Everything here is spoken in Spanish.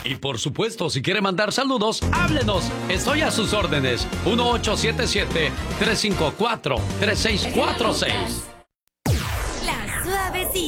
Y por supuesto, si quiere mandar saludos, háblenos. Estoy a sus órdenes. 1877-354-3646. La suavecita.